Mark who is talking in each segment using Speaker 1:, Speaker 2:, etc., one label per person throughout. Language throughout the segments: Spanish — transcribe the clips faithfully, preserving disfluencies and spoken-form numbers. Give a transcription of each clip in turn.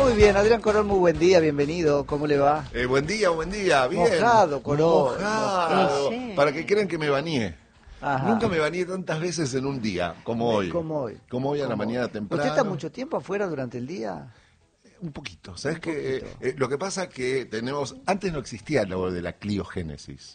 Speaker 1: Muy bien, Adrián Corol, muy buen día, bienvenido, ¿cómo le va?
Speaker 2: Eh, buen día, buen día, bien.
Speaker 1: Mojado, Corol.
Speaker 2: Mojado,
Speaker 3: Sí.
Speaker 2: para que crean que me bañé.
Speaker 1: Ajá.
Speaker 2: Nunca me bañé tantas veces en un día como hoy.
Speaker 1: Como hoy.
Speaker 2: Como hoy a la
Speaker 1: Como
Speaker 2: mañana
Speaker 1: hoy.
Speaker 2: temprano.
Speaker 1: ¿Usted está mucho tiempo afuera durante el día?
Speaker 2: Un poquito, ¿sabes
Speaker 1: Un
Speaker 2: qué?
Speaker 1: poquito.
Speaker 2: Eh, eh, lo que pasa es que tenemos, antes no existía lo de la cliogénesis.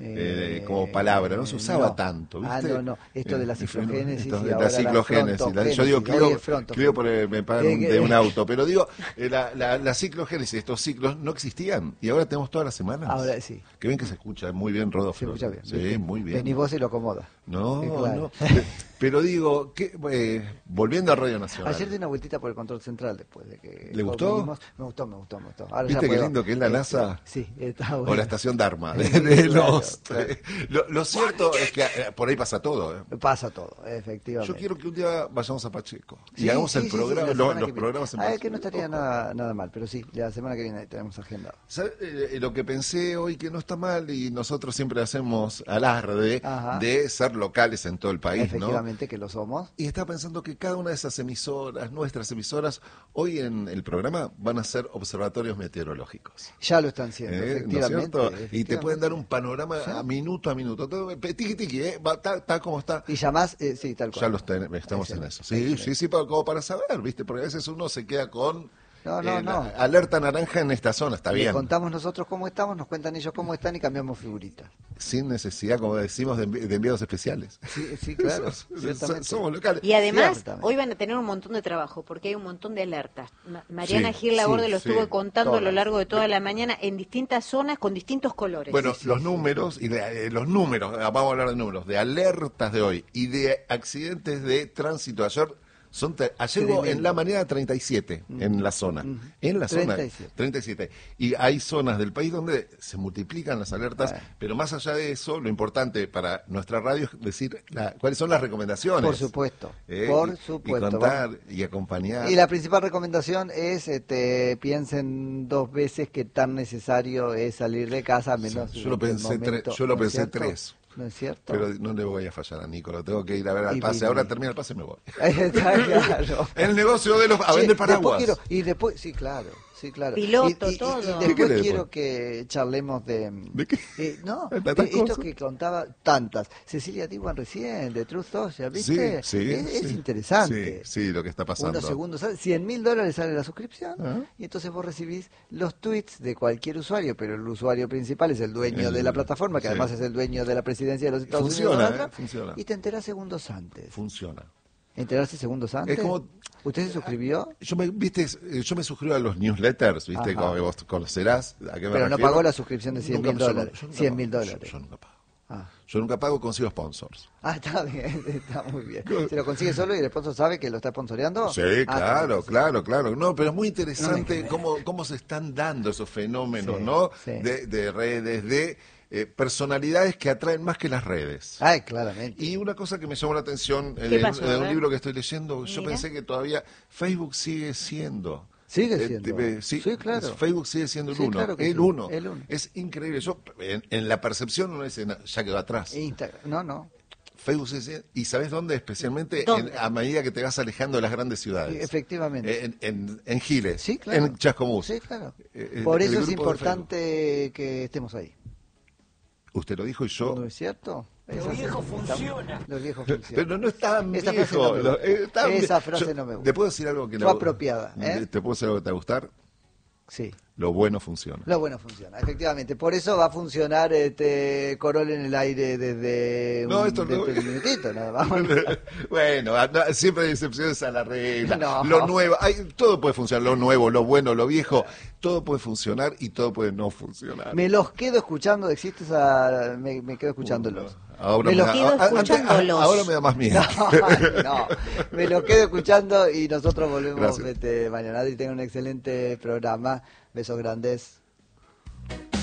Speaker 2: Eh, como palabra, no se usaba
Speaker 1: no.
Speaker 2: tanto, ¿viste?
Speaker 1: Ah, no, no, esto de la
Speaker 2: Eh,
Speaker 1: ciclogénesis
Speaker 2: esto
Speaker 1: y
Speaker 2: de
Speaker 1: ahora
Speaker 2: la
Speaker 1: la
Speaker 2: ciclogénesis. La- yo digo,
Speaker 1: frontogénesis, hoy
Speaker 2: Clio,
Speaker 1: es fronto.
Speaker 2: Clio porque me pagan
Speaker 1: Eh,
Speaker 2: un-
Speaker 1: que-
Speaker 2: de un auto, pero digo, eh, la, la, la ciclogénesis, estos ciclos no existían y ahora tenemos todas las semanas.
Speaker 1: Ahora sí.
Speaker 2: Qué bien que se escucha, muy bien, Rodolfo.
Speaker 1: Se escucha bien.
Speaker 2: Sí,
Speaker 1: ¿viste?
Speaker 2: muy bien.
Speaker 1: Vení vos y lo acomoda.
Speaker 2: No,
Speaker 1: Eh, claro.
Speaker 2: no. Pe- Pero digo, que, eh, volviendo a Radio Nacional.
Speaker 1: Ayer di una vueltita por el control central después de que...
Speaker 2: ¿Le gustó?
Speaker 1: vinimos. Me gustó, me gustó, me gustó. Ahora
Speaker 2: ¿Viste
Speaker 1: ya
Speaker 2: qué
Speaker 1: puedo-
Speaker 2: lindo que es la
Speaker 1: este,
Speaker 2: NASA?
Speaker 1: Sí, está bueno.
Speaker 2: O la estación Dharma. De,
Speaker 1: Sí,
Speaker 2: de
Speaker 1: claro,
Speaker 2: los,
Speaker 1: claro.
Speaker 2: Lo, lo cierto es que eh, por ahí pasa todo. ¿eh?
Speaker 1: Pasa todo, efectivamente.
Speaker 2: Yo quiero que un día vayamos a Pacheco y
Speaker 1: Sí,
Speaker 2: hagamos
Speaker 1: sí,
Speaker 2: el
Speaker 1: sí, sí,
Speaker 2: programa,
Speaker 1: la
Speaker 2: lo-
Speaker 1: semana
Speaker 2: los
Speaker 1: que viene.
Speaker 2: programas en
Speaker 1: Ah, es
Speaker 2: Pacheco.
Speaker 1: que no estaría
Speaker 2: Ojo.
Speaker 1: nada, nada mal, pero sí, la semana que viene tenemos agendado.
Speaker 2: ¿Sabe, eh, lo que pensé hoy que no está mal y nosotros siempre hacemos alarde
Speaker 1: Ajá.
Speaker 2: de ser locales en todo el país, ¿no?
Speaker 1: Efectivamente que lo somos.
Speaker 2: Y estaba pensando que cada una de esas emisoras, nuestras emisoras, hoy en el programa van a ser observatorios meteorológicos.
Speaker 1: Ya lo están siendo,
Speaker 2: ¿Eh? ¿No es
Speaker 1: efectivamente,
Speaker 2: cierto? Y te
Speaker 1: efectivamente.
Speaker 2: pueden dar un panorama
Speaker 1: Sí.
Speaker 2: a minuto a minuto. Todo, Tiqui tiqui, ¿eh? Va, Está, está como está.
Speaker 1: Y llamás, eh, sí, tal cual.
Speaker 2: Ya los ten- estamos en
Speaker 1: Excelente,
Speaker 2: eso. Sí,
Speaker 1: excelente.
Speaker 2: sí, sí, para, como para saber, ¿viste? Porque a veces uno se queda con
Speaker 1: No, no,
Speaker 2: eh,
Speaker 1: no.
Speaker 2: la alerta naranja en esta zona, está
Speaker 1: Le
Speaker 2: bien.
Speaker 1: contamos nosotros cómo estamos, nos cuentan ellos cómo están y cambiamos figuritas.
Speaker 2: Sin necesidad, como decimos, de, envi- de enviados especiales.
Speaker 1: Sí, sí, claro.
Speaker 2: So-
Speaker 1: ciertamente.
Speaker 2: Somos locales.
Speaker 3: Y además,
Speaker 1: Ciertamente.
Speaker 3: hoy van a tener un montón de trabajo, porque hay un montón de alertas. Ma- Mariana
Speaker 2: Sí,
Speaker 3: Gil Laborde
Speaker 1: sí,
Speaker 3: lo
Speaker 2: sí,
Speaker 3: estuvo contando a lo
Speaker 1: todas.
Speaker 3: largo de toda la mañana en distintas zonas con distintos colores.
Speaker 2: Bueno,
Speaker 1: Sí, sí,
Speaker 2: los
Speaker 1: sí.
Speaker 2: números, y de, eh, los números, ah, vamos a hablar de números, de alertas de hoy y de accidentes de tránsito ayer, son te- ayer hubo
Speaker 1: Tremendo.
Speaker 2: en la mañana treinta y siete en la zona, en la zona
Speaker 1: treinta y siete.
Speaker 2: treinta y siete. Y hay zonas del país donde se multiplican las alertas,
Speaker 1: Bueno.
Speaker 2: pero más allá de eso, lo importante para nuestra radio es decir la- cuáles son las recomendaciones.
Speaker 1: Por supuesto,
Speaker 2: Eh,
Speaker 1: por
Speaker 2: y-
Speaker 1: supuesto.
Speaker 2: Y contar y acompañar.
Speaker 1: Y la principal recomendación es, este, piensen dos veces qué tan necesario es salir de casa, menos
Speaker 2: Sí, yo lo
Speaker 1: durante el
Speaker 2: pensé tres-
Speaker 1: momento,
Speaker 2: yo lo
Speaker 1: ¿no es
Speaker 2: pensé
Speaker 1: cierto?
Speaker 2: tres.
Speaker 1: ¿No es cierto?
Speaker 2: Pero no le voy a fallar a Nico, lo tengo que ir a ver al
Speaker 1: Y
Speaker 2: pase.
Speaker 1: vi-
Speaker 2: Ahora termina el pase y me voy.
Speaker 1: Ahí está, claro.
Speaker 2: El negocio de los... a
Speaker 1: Che,
Speaker 2: vender
Speaker 1: después
Speaker 2: paraguas.
Speaker 1: quiero- y después, sí, claro, sí, claro.
Speaker 3: Piloto,
Speaker 1: Y- y- y-
Speaker 3: todo.
Speaker 1: Y,
Speaker 3: ¿Qué
Speaker 1: después
Speaker 2: querés
Speaker 1: quiero
Speaker 2: después?
Speaker 1: que charlemos de...
Speaker 2: ¿De qué?
Speaker 1: eh, no,
Speaker 2: ¿De
Speaker 1: de
Speaker 2: tantas
Speaker 1: esto
Speaker 2: cosas?
Speaker 1: que contaba tantas. Cecilia Diwan recién, de Truth Social, ¿viste?
Speaker 2: Sí, sí,
Speaker 1: es, es
Speaker 2: sí.
Speaker 1: interesante.
Speaker 2: Sí, sí, lo que está pasando.
Speaker 1: Unos segundos, cien mil dólares sale la suscripción
Speaker 2: Ah.
Speaker 1: y entonces vos recibís los tweets de cualquier usuario, pero el usuario principal es el dueño
Speaker 2: El-
Speaker 1: de la plataforma, que
Speaker 2: sí.
Speaker 1: además es el dueño de la presidencia de los Estados
Speaker 2: Funciona,
Speaker 1: Unidos.
Speaker 2: eh,
Speaker 1: Donald Trump,
Speaker 2: funciona.
Speaker 1: Y te enterás segundos antes.
Speaker 2: Funciona.
Speaker 1: ¿Enterarse segundos antes?
Speaker 2: Es como-
Speaker 1: ¿Usted se suscribió?
Speaker 2: Yo me, viste, eh, yo me suscribo a los newsletters, viste,
Speaker 1: Ajá.
Speaker 2: como que vos conocerás. ¿A qué me
Speaker 1: Pero no
Speaker 2: refiero?
Speaker 1: pagó la suscripción de cien
Speaker 2: Nunca-
Speaker 1: mil
Speaker 2: yo no-
Speaker 1: dólares.
Speaker 2: yo nunca
Speaker 1: cien
Speaker 2: pago.
Speaker 1: mil
Speaker 2: Yo-
Speaker 1: dólares.
Speaker 2: Yo, nunca pago.
Speaker 1: Ah.
Speaker 2: Yo nunca pago, consigo sponsors.
Speaker 1: Ah, está bien, está muy bien. ¿Se lo consigue solo y el sponsor sabe que lo está sponsoreando?
Speaker 2: Sí,
Speaker 1: Ah,
Speaker 2: claro,
Speaker 1: está bien.
Speaker 2: claro, claro. No, pero es muy
Speaker 1: No me
Speaker 2: interesante
Speaker 1: encanta.
Speaker 2: cómo, cómo se están dando esos fenómenos,
Speaker 1: Sí,
Speaker 2: ¿no?
Speaker 1: sí.
Speaker 2: De, de redes, de eh, personalidades que atraen más que las redes.
Speaker 1: Ay, claramente.
Speaker 2: Y una cosa que me llamó la atención en
Speaker 3: ¿Qué
Speaker 2: el-
Speaker 3: pasó?
Speaker 2: de
Speaker 3: A
Speaker 2: un
Speaker 3: ver.
Speaker 2: libro que estoy leyendo, yo
Speaker 3: Mira.
Speaker 2: pensé que todavía Facebook sigue siendo.
Speaker 1: Sigue
Speaker 2: eh,
Speaker 1: siendo.
Speaker 2: eh, sí,
Speaker 1: Sí, claro.
Speaker 2: es- Facebook sigue siendo el
Speaker 1: Sí,
Speaker 2: uno.
Speaker 1: claro que
Speaker 2: el,
Speaker 1: sí,
Speaker 2: uno.
Speaker 1: el uno.
Speaker 2: Es increíble. Yo, en, en la percepción uno dice, "No, ya quedó atrás.
Speaker 1: Instagram. No, no.
Speaker 2: Facebook sigue siendo- ¿Y sabes dónde? Especialmente
Speaker 3: ¿Dónde?
Speaker 2: en- a medida que te vas alejando de las grandes ciudades.
Speaker 1: Efectivamente.
Speaker 2: En, en, en Giles,
Speaker 1: Sí, claro.
Speaker 2: en Chascomús.
Speaker 1: Sí, claro.
Speaker 2: Eh, eh,
Speaker 1: Por
Speaker 2: el
Speaker 1: eso es
Speaker 2: grupo de
Speaker 1: importante que estemos ahí.
Speaker 2: Usted lo dijo y yo...
Speaker 1: ¿No es cierto? Los viejos funcionan. Los viejos funcionan.
Speaker 2: Pero no es tan
Speaker 1: Esa frase no
Speaker 2: viejo.
Speaker 1: me
Speaker 2: lo-
Speaker 1: gusta.
Speaker 2: eh, tan
Speaker 1: Esa
Speaker 2: vie-
Speaker 1: frase
Speaker 2: yo-
Speaker 1: no me gusta.
Speaker 2: ¿Te puedo decir algo que
Speaker 1: Fue
Speaker 2: le-
Speaker 1: apropiada, ¿eh?
Speaker 2: ¿Te puedo decir algo que te va a gustar?
Speaker 1: Sí.
Speaker 2: Lo bueno funciona.
Speaker 1: Lo bueno funciona, efectivamente. Por eso va a funcionar este Corol en el aire desde
Speaker 2: No,
Speaker 1: un,
Speaker 2: esto no-
Speaker 1: dentro de un minutito, nada más.
Speaker 2: Bueno, a- no, siempre hay excepciones a la regla.
Speaker 1: No.
Speaker 2: Lo nuevo, hay, todo puede funcionar, lo nuevo, lo bueno, lo viejo, todo puede funcionar y todo puede no funcionar.
Speaker 1: Me los quedo escuchando, existe esa... Me, me quedo escuchándolos.
Speaker 2: Ahora
Speaker 1: Me
Speaker 2: me,
Speaker 1: los
Speaker 2: da,
Speaker 3: quedo
Speaker 2: a- antes-
Speaker 3: escuchándolos.
Speaker 2: ahora me da más miedo.
Speaker 1: No, no, me lo quedo escuchando y nosotros volvemos
Speaker 2: Gracias.
Speaker 1: este, mañana. Y tengan un excelente programa. Besos grandes.